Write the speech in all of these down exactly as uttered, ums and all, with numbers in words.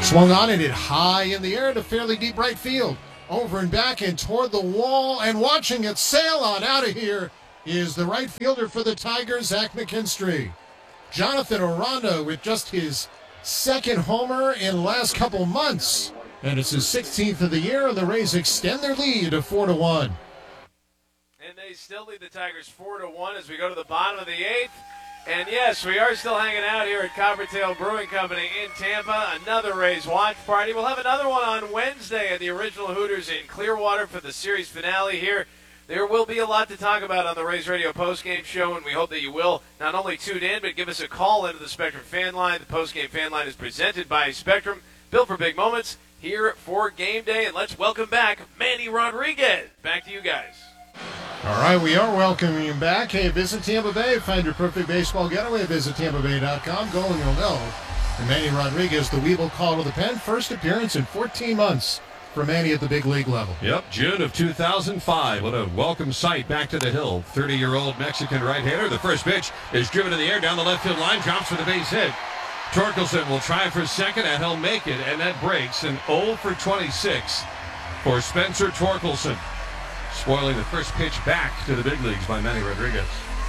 Swung on and hit high in the air to fairly deep right field. Over and back and toward the wall, and watching it sail on out of here is the right fielder for the Tigers, Zach McKinstry. Jonathan Aranda with just his second homer in the last couple months, and it's his sixteenth of the year, and the Rays extend their lead to four to one. And they still lead the Tigers four to one as we go to the bottom of the eighth. And yes, we are still hanging out here at Coppertail Brewing Company in Tampa. Another Rays watch party. We'll have another one on Wednesday at the original Hooters in Clearwater for the series finale here. There will be a lot to talk about on the Rays Radio postgame show, and we hope that you will not only tune in, but give us a call into the Spectrum fan line. The postgame fan line is presented by Spectrum, built for big moments, here for game day. And let's welcome back Manny Rodriguez. Back to you guys. All right, we are welcoming you back. Hey, visit Tampa Bay. Find your perfect baseball getaway. Visit tampa bay dot com. Go and you'll know. And Manny Rodriguez, the Weeble call to the pen. First appearance in fourteen months for Manny at the big league level. Yep, June of two thousand five. What a welcome sight back to the hill. thirty-year-old Mexican right-hander. The first pitch is driven to the air down the left field line. Drops for the base hit. Torkelson will try for second, and he'll make it, and that breaks an oh for twenty-six for Spencer Torkelson. Spoiling the first pitch back to the big leagues by Manny Rodriguez.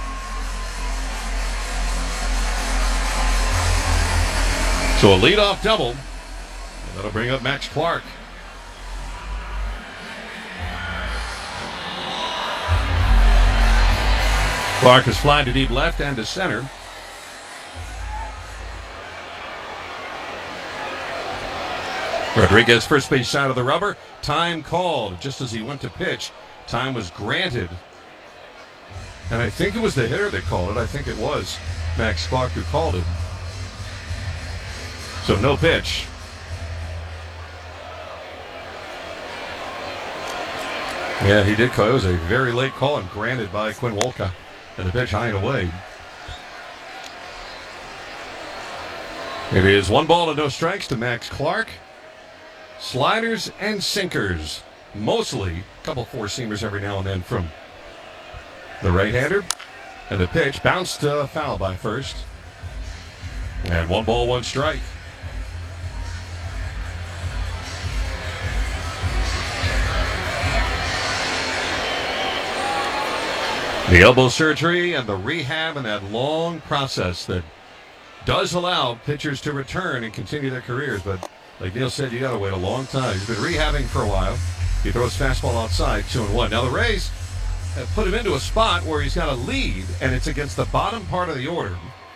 So a leadoff double. And that'll bring up Max Clark. Clark is flying to deep left and to center. Rodriguez first base side of the rubber. Time called just as he went to pitch. Time was granted. And I think it was the hitter that called it. I think it was Max Clark who called it. So no pitch. Yeah, he did call. It was a very late call and granted by Quinn Wolcott. And the pitch high and away. It is one ball and no strikes to Max Clark. Sliders and sinkers. Mostly a couple four-seamers every now and then from the right-hander. And the pitch bounced uh, foul by first. And one ball, one strike. The elbow surgery and the rehab and that long process that does allow pitchers to return and continue their careers. But like Neil said, you got to wait a long time. He's been rehabbing for a while. He throws fastball outside, two and one. Now the Rays have put him into a spot where he's got a lead, and it's against the bottom part of the order.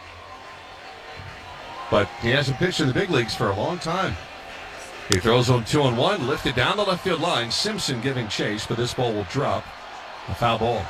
But he hasn't pitched in the big leagues for a long time. He throws on two and one, lifted down the left field line. Simpson giving chase, but this ball will drop. A foul ball.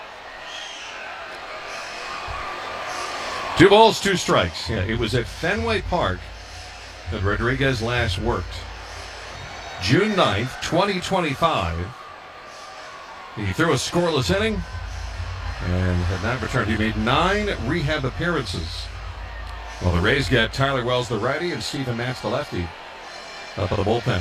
Two balls, two strikes. Yeah, it was at Fenway Park that Rodriguez last worked. June ninth, twenty twenty-five. He threw a scoreless inning and had not returned. He made nine rehab appearances. Well, the Rays got Tyler Wells, the righty, and Stephen Matz, the lefty, up at the bullpen.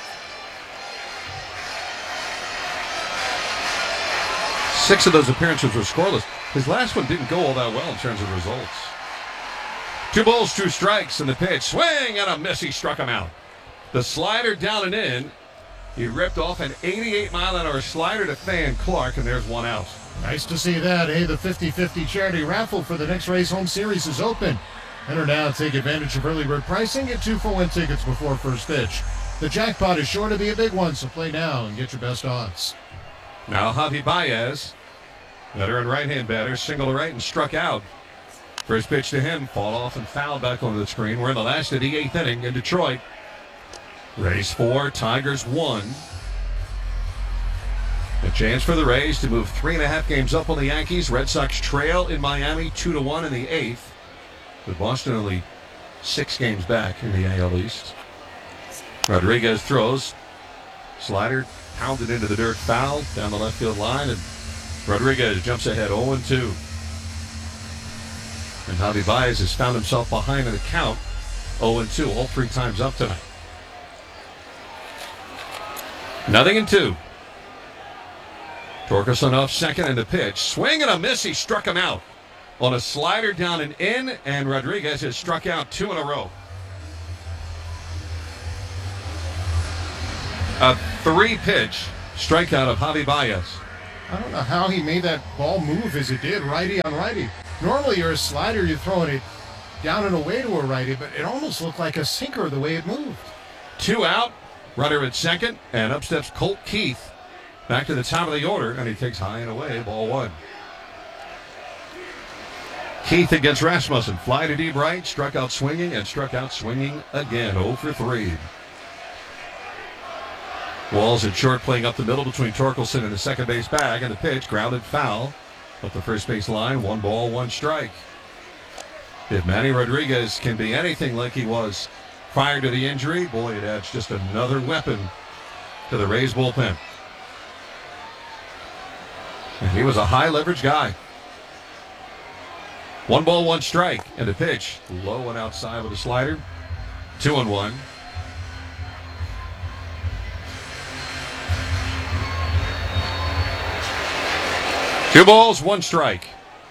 Six of those appearances were scoreless. His last one didn't go all that well in terms of results. Two balls, two strikes, and the pitch. Swing and a miss. He struck him out. The slider down and in. He ripped off an eighty-eight mile an hour slider to Fan Clark, and there's one out. Nice to see that. Hey, the fifty-fifty charity raffle for the next Rays home series is open. Enter now and take advantage of early bird pricing. Get two for one tickets before first pitch. The jackpot is sure to be a big one, so play now and get your best odds. Now Javi Baez, veteran right-hand batter, single to right and struck out. First pitch to him, fall off and foul back onto the screen. We're in the last of the eighth inning in Detroit. Rays four, Tigers one. A chance for the Rays to move three and a half games up on the Yankees. Red Sox trail in Miami two to one in the eighth. With Boston only six games back in the A L East. Rodriguez throws. Slider pounded into the dirt, foul down the left field line, and Rodriguez jumps ahead oh and two. And Javi Baez has found himself behind in the count oh and two, all three times up tonight. Nothing in two. Torkelson off second and the pitch. Swing and a miss. He struck him out on a slider down and in, and Rodriguez has struck out two in a row. A three-pitch strikeout of Javi Baez. I don't know how he made that ball move as it did, righty on righty. Normally you're a slider, you're throwing it down and away to a righty, but it almost looked like a sinker the way it moved. Two out, runner at second, and up steps Colt Keith back to the top of the order, and he takes high and away, ball one. Keith against Rasmussen, fly to deep right, struck out swinging, and struck out swinging again, oh for three. Walls at short, playing up the middle between Torkelson and the second base bag, and the pitch, grounded foul up the first base line, one ball, one strike. If Manny Rodriguez can be anything like he was prior to the injury, boy, it adds just another weapon to the Rays bullpen. And he was a high leverage guy. One ball, one strike, and the pitch, low and outside with a slider. Two and one. Two balls, one strike.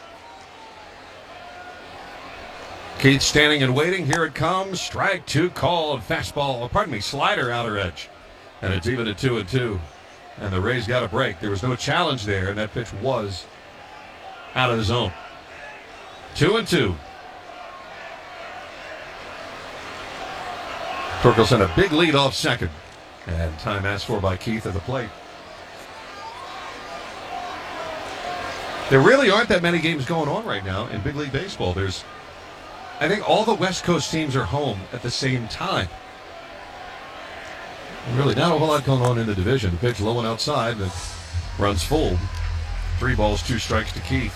Keith standing and waiting. Here it comes. Strike two called. Fastball, or pardon me, slider outer edge. And it's even at two and two. And the Rays got a break. There was no challenge there, and that pitch was out of the zone. Two and two. Torkelson a big lead off second. And time asked for by Keith at the plate. There really aren't that many games going on right now in Big League Baseball. There's, I think all the West Coast teams are home at the same time. Really not a whole lot going on in the division. The pitch low and outside, and runs full. Three balls, two strikes to Keith.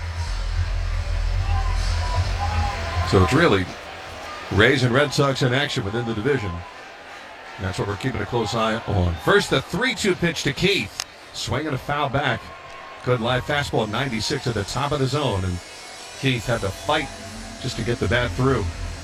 So it's really Rays and Red Sox in action within the division. And that's what we're keeping a close eye on. First, the three two pitch to Keith. Swinging a foul back. Good live fastball, ninety-six at the top of the zone, and Keith had to fight just to get the bat through.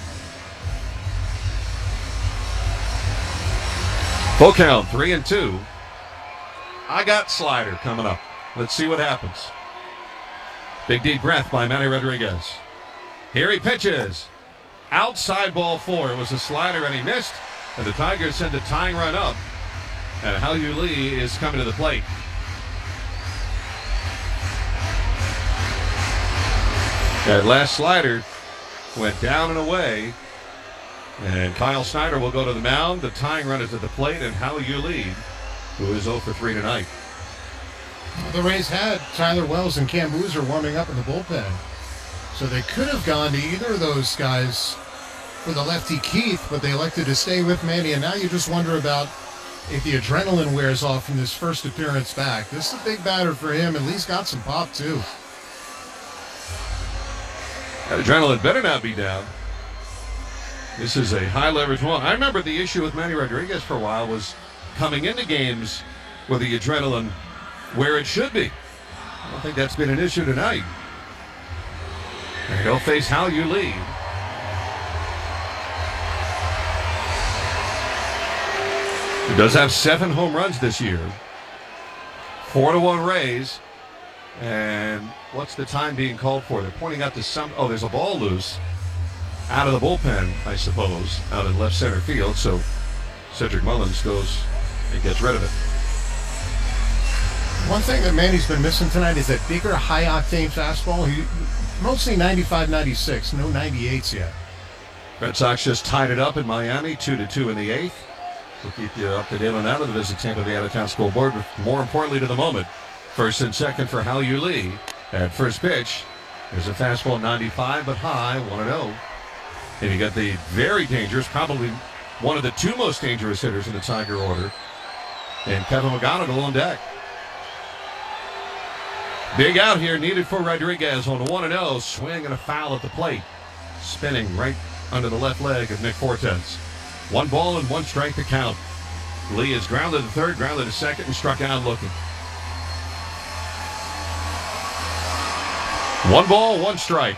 Full count, three and two. I got slider coming up. Let's see what happens. Big deep breath by Manny Rodriguez. Here he pitches. Outside ball four. It was a slider and he missed, and the Tigers send a tying run up, and Hao-Yu Lee is coming to the plate. That last slider went down and away, and Kyle Snyder will go to the mound. The tying run is at the plate, and Hao-Yu Lee, who is oh for three tonight. The Rays had Tyler Wells and Cam Boozer warming up in the bullpen, so they could have gone to either of those guys for the lefty Keith, but they elected to stay with Manny, and now you just wonder about if the adrenaline wears off from this first appearance back. This is a big batter for him, and Lee's got some pop, too. That adrenaline better not be down. This is a high leverage one. I remember the issue with Manny Rodriguez for a while was coming into games with the adrenaline where it should be. I don't think that's been an issue tonight. And he'll face Hao-Yu Lee. He does have seven home runs this year. Four to one Rays. And what's the time being called for? They're pointing out to some. Oh, there's a ball loose out of the bullpen, I suppose, out in left center field. So Cedric Mullins goes and gets rid of it. One thing that Manny's been missing tonight is that bigger, high-octane fastball. He mostly ninety-five, ninety-six, no ninety-eights yet. Red Sox just tied it up in Miami, two to two in the eighth. We'll keep you up to date on that on the Visit Tampa Bay Out-of-Town Scoreboard. But more importantly to the moment, first and second for Hao-Yu Lee. At first pitch, there's a fastball ninety-five, but high, one and oh. And you got the very dangerous, probably one of the two most dangerous hitters in the Tiger order, and Kevin McGonigal on deck. Big out here needed for Rodriguez on a one and oh. Swing and a foul at the plate. Spinning right under the left leg of Nick Fortes. One ball and one strike to count. Lee is grounded to third, grounded to second, and struck out looking. One ball, one strike.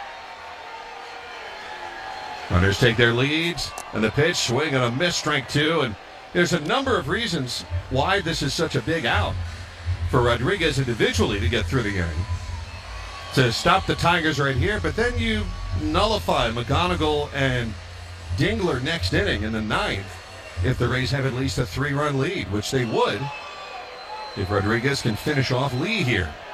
Runners take their leads, and the pitch, swing and a miss, strike two. And there's a number of reasons why this is such a big out for Rodriguez individually to get through the inning, to stop the Tigers right here. But then you nullify McGonigal and Dingler next inning in the ninth, if the Rays have at least a three-run lead, which they would if Rodriguez can finish off Lee here.